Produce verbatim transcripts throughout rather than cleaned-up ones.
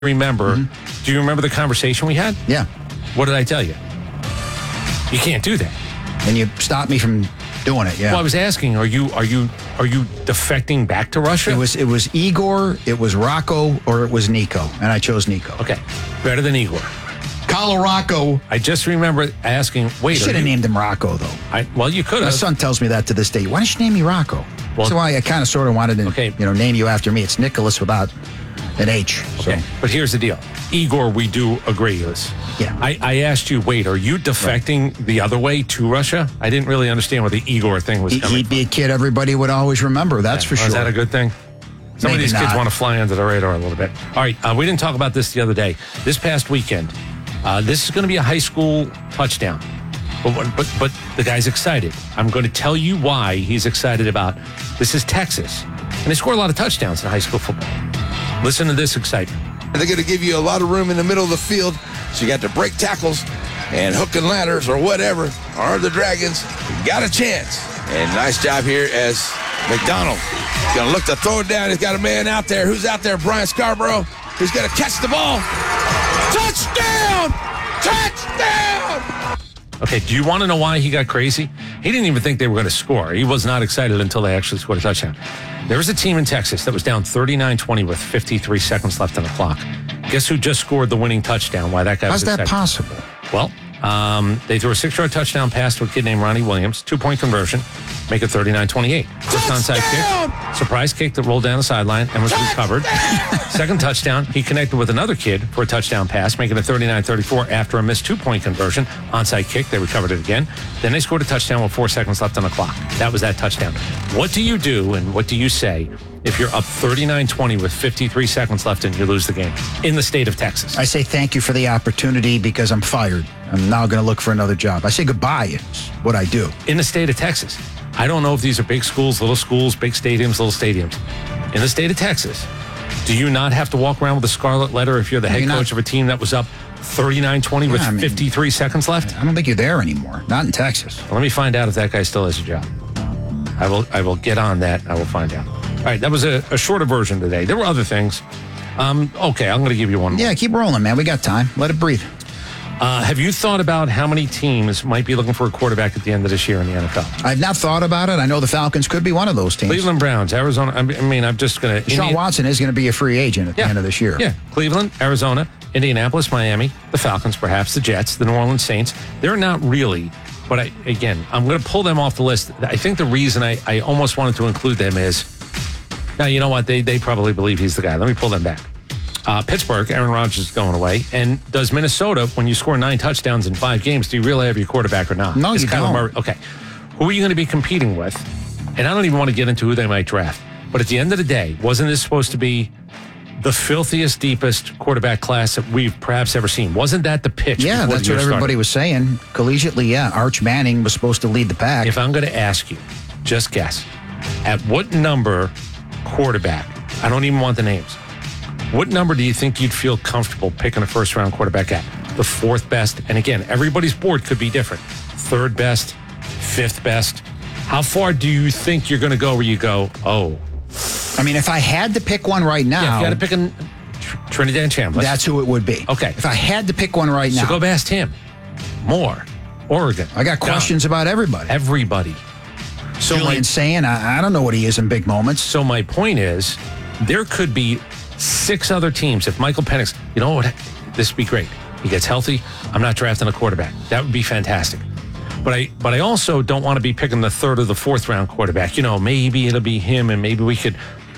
remember, mm-hmm. do you remember the conversation we had? Yeah. What did I tell you? You can't do that. And you stopped me from doing it, yeah. Well, I was asking, are you are you are you defecting back to Russia? It was it was Igor, it was Rocco, or it was Nico, and I chose Nico. Okay, better than Igor. Call Rocco. I just remember asking, wait. You should have named him Rocco, though. I, well, you could have. My son tells me that to this day. Why don't you name me Rocco? Well, that's why I kind of sort of wanted to okay. you know, name you after me. It's Nicholas without an H. So. Okay, but here's the deal. Igor, we do agree with. Yeah. I, I asked you, wait, are you defecting right. the other way to Russia? I didn't really understand where the Igor thing was he, coming He'd from. be a kid everybody would always remember, that's yeah. for sure. Is that a good thing? Some Maybe of these not. kids want to fly under the radar a little bit. All right, uh, we didn't talk about this the other day. This past weekend, uh, this is going to be a high school touchdown. But, but but the guy's excited. I'm going to tell you why he's excited about. This is Texas. And they score a lot of touchdowns in high school football. Listen to this excitement. They're going to give you a lot of room in the middle of the field. So you got to break tackles and hook and ladders or whatever. Or the Dragons got a chance. And nice job here as McDonald. He's going to look to throw it down. He's got a man out there. Who's out there? Brian Scarborough. He's going to catch the ball. Touchdown! Touchdown! Okay, do you want to know why he got crazy? He didn't even think they were going to score. He was not excited until they actually scored a touchdown. There was a team in Texas that was down thirty-nine twenty with fifty-three seconds left on the clock. Guess who just scored the winning touchdown? Why that guy How's was excited? that possible? Well, um, they threw a six-yard touchdown pass to a kid named Ronnie Williams, two-point conversion, make it thirty-nine twenty-eight. Just onside kick, surprise kick that rolled down the sideline and was recovered. Second touchdown, he connected with another kid for a touchdown pass, making it thirty-nine thirty-four after a missed two-point conversion. Onside kick, they recovered it again. Then they scored a touchdown with four seconds left on the clock. That was that touchdown. What do you do and what do you say if you're up thirty-nine twenty with fifty-three seconds left and you lose the game in the state of Texas? I say thank you for the opportunity because I'm fired. I'm now going to look for another job. I say goodbye is what I do. In the state of Texas. I don't know if these are big schools, little schools, big stadiums, little stadiums. In the state of Texas, do you not have to walk around with a scarlet letter if you're the head coach of a team that was up thirty-nine twenty with I mean, fifty-three seconds left? I don't think you're there anymore. Not in Texas. Well, let me find out if that guy still has a job. I will I will get on that. I will find out. All right, that was a, a shorter version today. There were other things. Um, okay, I'm going to give you one more. Yeah, keep rolling, man. We got time. Let it breathe. Uh, have you thought about how many teams might be looking for a quarterback at the end of this year in the N F L? I've not thought about it. I know the Falcons could be one of those teams. Cleveland Browns, Arizona. I mean, I'm just going to... Sean Indian- Watson is going to be a free agent at yeah. the end of this year. Yeah, Cleveland, Arizona, Indianapolis, Miami, the Falcons, perhaps the Jets, the New Orleans Saints. They're not really... But I, again, I'm going to pull them off the list. I think the reason I, I almost wanted to include them is... Now, you know what? They, they probably believe he's the guy. Let me pull them back. Uh, Pittsburgh, Aaron Rodgers is going away. And does Minnesota, when you score nine touchdowns in five games, do you really have your quarterback or not? No, it's you Kyler don't. Murray. Okay. Who are you going to be competing with? And I don't even want to get into who they might draft. But at the end of the day, wasn't this supposed to be the filthiest, deepest quarterback class that we've perhaps ever seen? Wasn't that the pitch? Yeah, that's what everybody started? was saying. Collegiately, yeah. Arch Manning was supposed to lead the pack. If I'm going to ask you, just guess, at what number quarterback, I don't even want the names, what number do you think you'd feel comfortable picking a first-round quarterback at? The fourth best? And again, everybody's board could be different. Third best? Fifth best? How far do you think you're going to go where you go, oh. I mean, if I had to pick one right now. Yeah, if you had to pick a Tr- Trinidad Chambliss. That's who it would be. Okay. If I had to pick one right now. So go past him. Moore. Oregon. I got questions Down. about everybody. Everybody. So Julian my, saying, I, I don't know what he is in big moments. So my point is, there could be six other teams. If Michael Penix, you know what, this would be great. He gets healthy. I'm not drafting a quarterback. That would be fantastic. But I, but I also don't want to be picking the third or the fourth round quarterback. You know, maybe it'll be him, and maybe we could.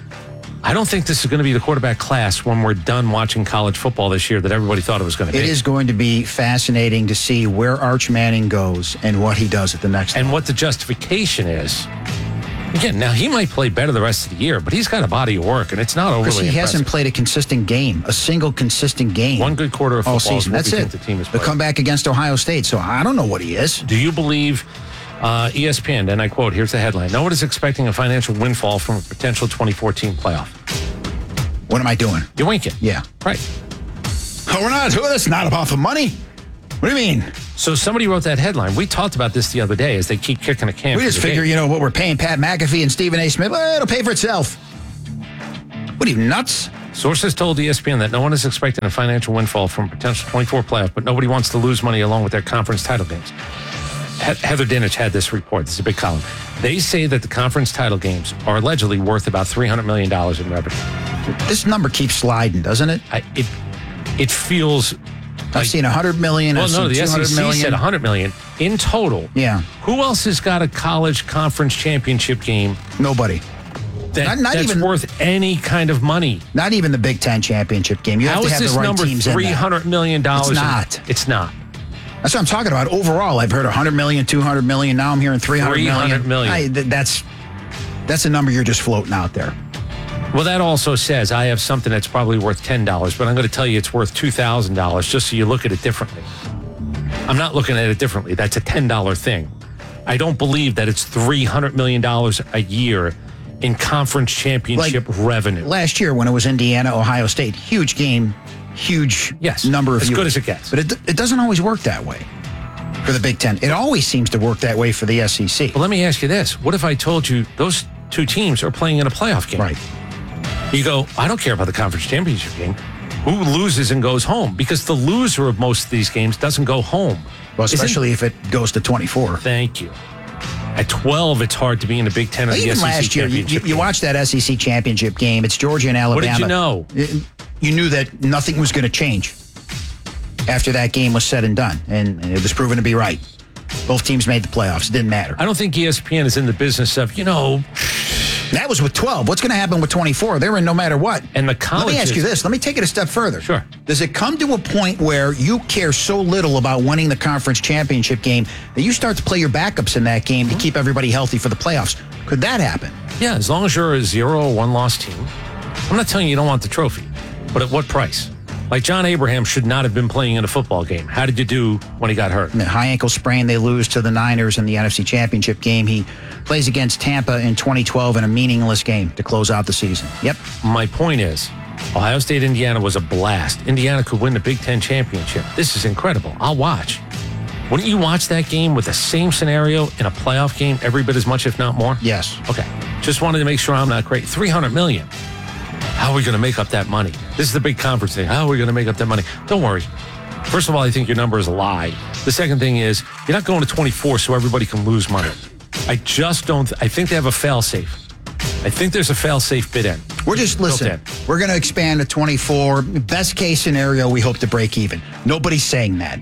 I don't think this is going to be the quarterback class when we're done watching college football this year that everybody thought it was going to be. It is going to be fascinating to see where Arch Manning goes and what he does at the next and level. what the justification is. Again, now he might play better the rest of the year, but he's got a body of work, and it's not overly Because he impressive. hasn't played a consistent game, a single consistent game. One good quarter of football all season. is what That's we it. think the team is The playing. comeback against Ohio State. So I don't know what he is. Do you believe uh, E S P N, and I quote, here's the headline, no one is expecting a financial windfall from a potential twenty fourteen playoff. What am I doing? You're winking. Yeah. Right. Oh, we're not doing this. Not about the money. What do you mean? So somebody wrote that headline. We talked about this the other day as they keep kicking a can. We just figure, game. you know, what we're paying Pat McAfee and Stephen A. Smith, well, it'll pay for itself. What are you, nuts? Sources told E S P N that no one is expecting a financial windfall from potential twenty-four playoff, but nobody wants to lose money along with their conference title games. Heather Dinich had this report. This is a big column. They say that the conference title games are allegedly worth about three hundred million dollars in revenue. This number keeps sliding, doesn't it? I, it it feels. I've like, seen one hundred million dollars. Well, no, the S E C million. said one hundred million dollars in total. Yeah. Who else has got a college conference championship game? Nobody. That, not, not that's even worth any kind of money. Not even the Big Ten championship game. You have How to have is the this right number teams in three hundred million dollars? It's not. In, it's not. That's what I'm talking about. Overall, I've heard one hundred million, two hundred million. Now I'm hearing three hundred million. three hundred million. I, th- that's, that's a number you're just floating out there. Well, that also says I have something that's probably worth ten dollars, but I'm going to tell you it's worth two thousand dollars just so you look at it differently. I'm not looking at it differently. That's a ten dollars thing. I don't believe that it's three hundred million dollars a year in conference championship like revenue. Last year when it was Indiana, Ohio State, huge game, huge yes, number of as viewers. Good as it gets. But it, it doesn't always work that way for the Big Ten. It always seems to work that way for the S E C. Well, let me ask you this. What if I told you those two teams are playing in a playoff game? Right. You go, I don't care about the conference championship game. Who loses and goes home? Because the loser of most of these games doesn't go home. Well, especially Isn't, if it goes to twenty-four. Thank you. At twelve, it's hard to be in the Big Ten or well, the even S E C last year, you, you, you watched that S E C championship game. It's Georgia and Alabama. What did you know? You knew that nothing was going to change after that game was said and done, and it was proven to be right. Both teams made the playoffs. It didn't matter. I don't think E S P N is in the business of, you know... That was with twelve. What's going to happen with twenty-four? They're in no matter what. And the colleges... Let me ask you this. Let me take it a step further. Sure. Does it come to a point where you care so little about winning the conference championship game that you start to play your backups in that game to keep everybody healthy for the playoffs? Could that happen? Yeah, as long as you're a zero or one-loss team. I'm not telling you you don't want the trophy, but at what price? Like John Abraham should not have been playing in a football game. How did you do when he got hurt? The high ankle sprain, they lose to the Niners in the N F C Championship game. He plays against Tampa in twenty twelve in a meaningless game to close out the season. Yep. My point is, Ohio State, Indiana was a blast. Indiana could win the Big Ten championship. This is incredible. I'll watch. Wouldn't you watch that game with the same scenario in a playoff game every bit as much, if not more? Yes. Okay. Just wanted to make sure I'm not great. three hundred million dollars. How are we going to make up that money? This is the big conference thing. How are we going to make up that money? Don't worry. First of all, I think your number is a lie. The second thing is, you're not going to twenty-four so everybody can lose money. I just don't. I think they have a fail-safe. I think there's a fail-safe bid in. We're just, listen, we're going to expand to twenty-four. Best case scenario, we hope to break even. Nobody's saying that.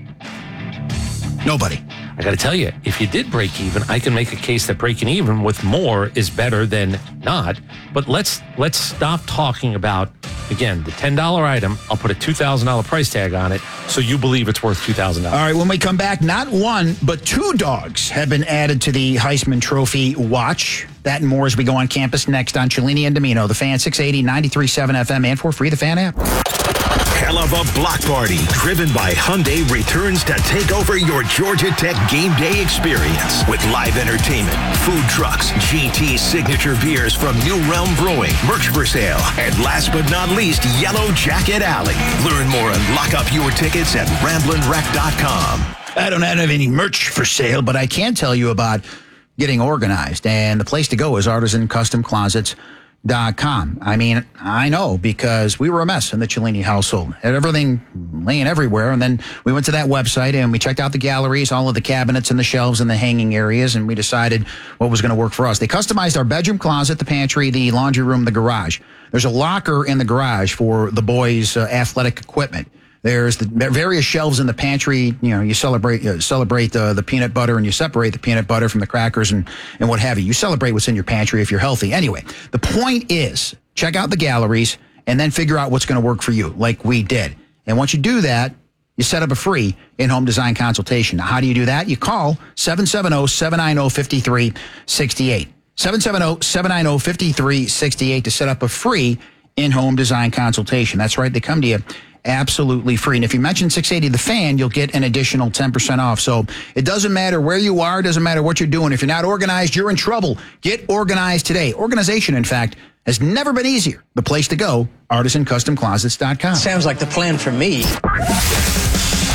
Nobody. I got to tell you, if you did break even, I can make a case that breaking even with more is better than not. But let's let's stop talking about, again, the ten dollars item. I'll put a two thousand dollars price tag on it so you believe it's worth two thousand dollars. All right, when we come back, not one, but two dogs have been added to the Heisman Trophy watch. That and more as we go on campus next on Cellini and Domino. The Fan, six eighty, ninety-three point seven F M, and for free, the Fan app. Hell of a block party, driven by Hyundai, returns to take over your Georgia Tech game day experience with live entertainment, food trucks, G T signature beers from New Realm Brewing, merch for sale, and last but not least, Yellow Jacket Alley. Learn more and lock up your tickets at ramblin' wreck dot com. I don't have any merch for sale, but I can tell you about getting organized, and the place to go is artisan custom closets dot com. I mean, I know because we were a mess in the Cellini household. Had everything laying everywhere, and then we went to that website and we checked out the galleries, all of the cabinets and the shelves and the hanging areas, and we decided what was going to work for us. They customized our bedroom closet, the pantry, the laundry room, the garage. There's a locker in the garage for the boys' uh, athletic equipment. There's the various shelves in the pantry. You know, you celebrate uh, celebrate uh, the peanut butter, and you separate the peanut butter from the crackers and, and what have you. You celebrate what's in your pantry if you're healthy. Anyway, the point is, check out the galleries and then figure out what's going to work for you, like we did. And once you do that, you set up a free in-home design consultation. Now, how do you do that? You call seven seven zero, seven nine zero, five three six eight. seven seven zero, seven nine zero, five three six eight to set up a free in-home design consultation. That's right. They come to you absolutely free. And if you mention six eighty The Fan, you'll get an additional ten percent off. So it doesn't matter where you are, doesn't matter what you're doing. If you're not organized, you're in trouble. Get organized today. Organization, in fact, has never been easier. The place to go, artisan custom closets dot com. Sounds like the plan for me.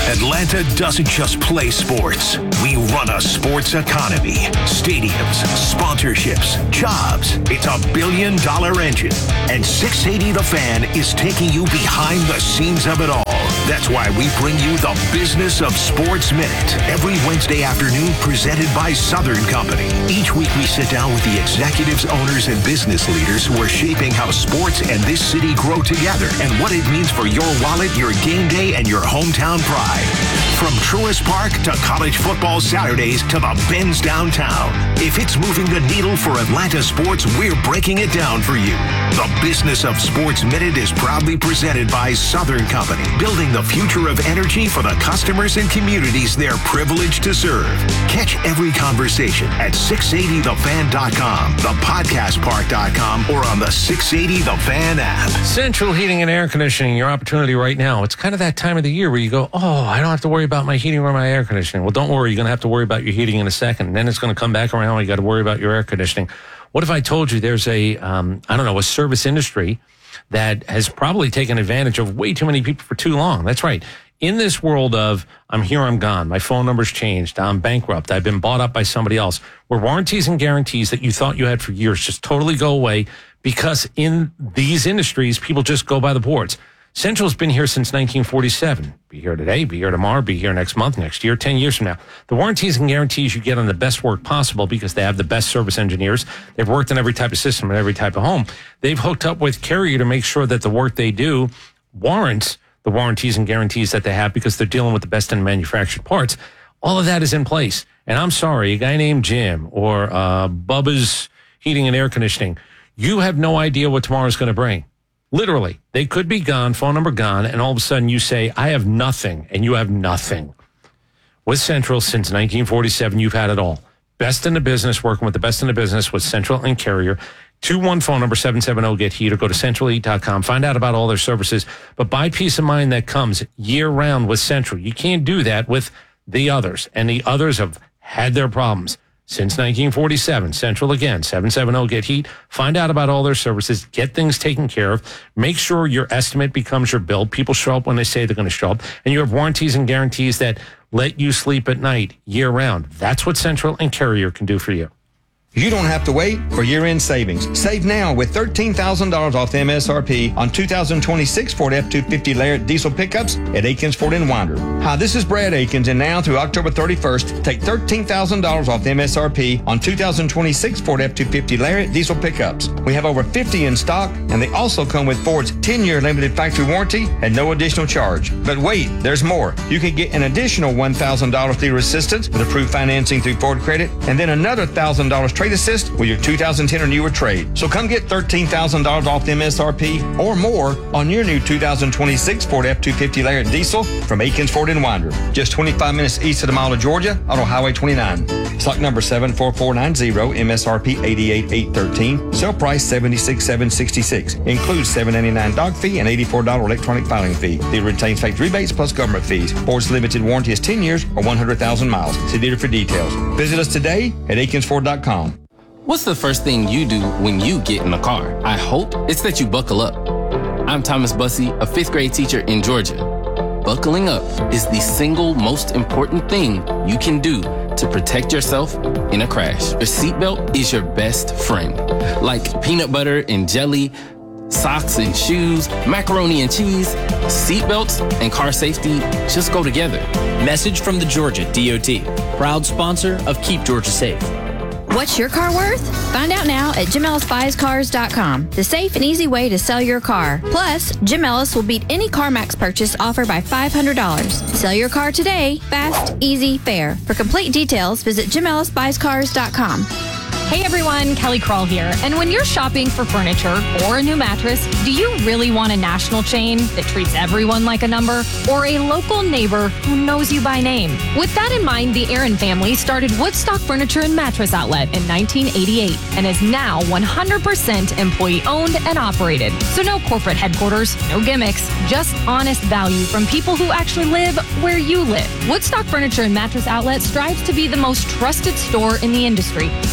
Atlanta doesn't just play sports. We run a sports economy. Stadiums, sponsorships, jobs. It's a billion dollar engine. And six eighty The Fan is taking you behind the scenes of it all. That's why we bring you the Business of Sports Minute every Wednesday afternoon, presented by Southern Company. Each week we sit down with the executives, owners, and business leaders who are shaping how sports and this city grow together and what it means for your wallet, your game day, and your hometown pride. From Truist Park to college football Saturdays to the Benz downtown. If it's moving the needle for Atlanta sports, we're breaking it down for you. The Business of Sports Minute is proudly presented by Southern Company, building the future of energy for the customers and communities they're privileged to serve. Catch every conversation at six eighty the fan dot com, the podcast park dot com, or on the six eighty The Fan app. Central Heating and Air Conditioning, your opportunity right now. It's kind of that time of the year where you go, oh, I don't have to worry about my heating or my air conditioning. Well, don't worry. You're going to have to worry about your heating in a second. And then it's going to come back around. You got to worry about your air conditioning. What if I told you there's a, um, I don't know, a service industry that has probably taken advantage of way too many people for too long? That's right. In this world of I'm here, I'm gone, my phone number's changed, I'm bankrupt, I've been bought up by somebody else, where warranties and guarantees that you thought you had for years just totally go away because in these industries, people just go by the boards. Central's been here since nineteen forty-seven. Be here today, be here tomorrow, be here next month, next year, ten years from now. The warranties and guarantees you get on the best work possible because they have the best service engineers. They've worked in every type of system and every type of home. They've hooked up with Carrier to make sure that the work they do warrants the warranties and guarantees that they have because they're dealing with the best in manufactured parts. All of that is in place. And I'm sorry, a guy named Jim or uh, Bubba's Heating and Air Conditioning, you have no idea what tomorrow's going to bring. Literally, they could be gone, phone number gone, and all of a sudden you say, I have nothing, and you have nothing. With Central, since nineteen forty-seven, you've had it all. Best in the business, working with the best in the business with Central and Carrier. two one phone number seven seven zero get heat or go to central heat dot com. Find out about all their services, but buy peace of mind that comes year-round with Central. You can't do that with the others, and the others have had their problems. Since nineteen forty-seven, Central again, seven seven zero get heat. Find out about all their services. Get things taken care of. Make sure your estimate becomes your bill. People show up when they say they're going to show up. And you have warranties and guarantees that let you sleep at night year round. That's what Central and Carrier can do for you. You don't have to wait for year-end savings. Save now with thirteen thousand dollars off M S R P on two thousand twenty-six Ford F two fifty Lariat diesel pickups at Akins Ford in Winder. Hi, this is Brad Akins, and now through October thirty-first, take thirteen thousand dollars off M S R P on two thousand twenty-six Ford F two fifty Lariat diesel pickups. We have over fifty in stock, and they also come with Ford's ten-year limited factory warranty at no additional charge. But wait, there's more. You can get an additional one thousand dollars dealer assistance with approved financing through Ford Credit, and then another one thousand dollars trade assist with your two thousand ten or newer trade. So come get thirteen thousand dollars off the M S R P or more on your new two thousand twenty-six Ford F two fifty Lariat diesel from Akins Ford in Winder. Just twenty-five minutes east of the Mall of Georgia on Highway twenty-nine. Stock number seven four four nine zero, M S R P eighty-eight thousand eight hundred thirteen. Sale price seventy-six thousand seven hundred sixty-six. Includes seven dollars and ninety-nine cents dog fee and eighty-four dollars electronic filing fee. Dealer retains factory rebates plus government fees. Ford's limited warranty is ten years or one hundred thousand miles. See dealer for details. Visit us today at akins ford dot com. What's the first thing you do when you get in the car? I hope it's that you buckle up. I'm Thomas Bussey, a fifth grade teacher in Georgia. Buckling up is the single most important thing you can do to protect yourself in a crash. Your seatbelt is your best friend. Like peanut butter and jelly, socks and shoes, macaroni and cheese, seatbelts and car safety just go together. Message from the Georgia D O T, proud sponsor of Keep Georgia Safe. What's your car worth? Find out now at Jim Ellis Buys Cars dot com, the safe and easy way to sell your car. Plus, Jim Ellis will beat any CarMax purchase offered by five hundred dollars. Sell your car today, fast, easy, fair. For complete details, visit Jim Ellis Buys Cars dot com. Hey everyone, Kelly Kroll here. And when you're shopping for furniture or a new mattress, do you really want a national chain that treats everyone like a number or a local neighbor who knows you by name? With that in mind, the Aaron family started Woodstock Furniture and Mattress Outlet in nineteen eighty-eight and is now one hundred percent employee owned and operated. So no corporate headquarters, no gimmicks, just honest value from people who actually live where you live. Woodstock Furniture and Mattress Outlet strives to be the most trusted store in the industry, so you get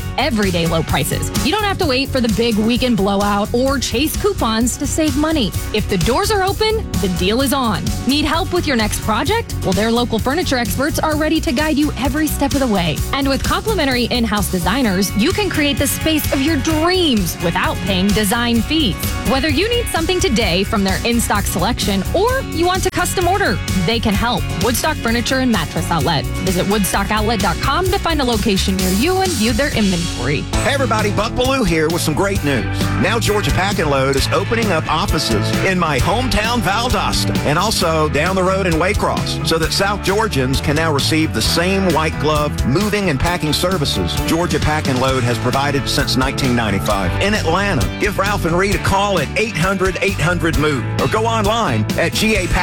everyday low prices. You don't have to wait for the big weekend blowout or chase coupons to save money. If the doors are open, the deal is on. Need help with your next project? Well, their local furniture experts are ready to guide you every step of the way. And with complimentary in-house designers, you can create the space of your dreams without paying design fees. Whether you need something today from their in-stock selection or you want to custom order, they can help. Woodstock Furniture and Mattress Outlet. Visit woodstock outlet dot com to find a location near you and view their inventory. Hey everybody, Buck Bellew here with some great news. Now Georgia Pack and Load is opening up offices in my hometown Valdosta and also down the road in Waycross so that South Georgians can now receive the same white glove moving and packing services Georgia Pack and Load has provided since nineteen ninety-five. In Atlanta, give Ralph and Reed a call at eight hundred eight hundred MOVE or go online at G A Pack.